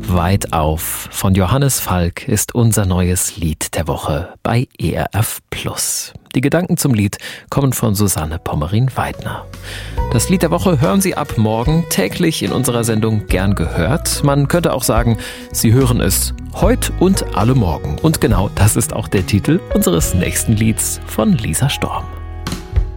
weit auf von Johannes Falk ist unser neues Lied der Woche bei ERF Plus. Die Gedanken zum Lied kommen von Susanne Pommerin-Weidner. Das Lied der Woche hören Sie ab morgen täglich in unserer Sendung Gern gehört. Man könnte auch sagen, Sie hören es heut und alle Morgen. Und genau das ist auch der Titel unseres nächsten Lieds von Lisa Storm.